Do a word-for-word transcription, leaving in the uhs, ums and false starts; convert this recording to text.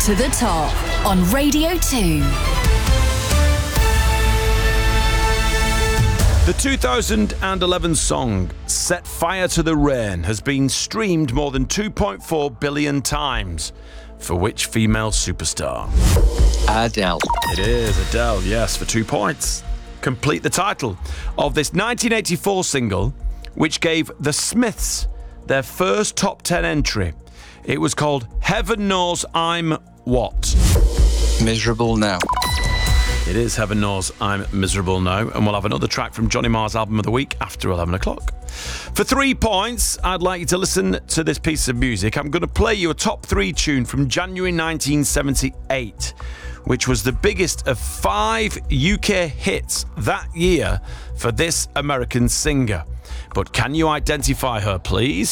To the Top on Radio two. The two thousand eleven song Set Fire to the Rain has been streamed more than two point four billion times. For which female superstar? Adele. It is Adele, yes, for two points. Complete the title of this nineteen eighty-four single, which gave the Smiths their first top ten entry. It was called Heaven Knows I'm What? Miserable Now. It is Heaven Knows I'm Miserable Now, and we'll have another track from Johnny Marr's album of the week after eleven o'clock. For three points, I'd like you to listen to this piece of music. I'm going to play you a top three tune from January nineteen seventy-eight, which was the biggest of five U K hits that year for this American singer. But can you identify her, please?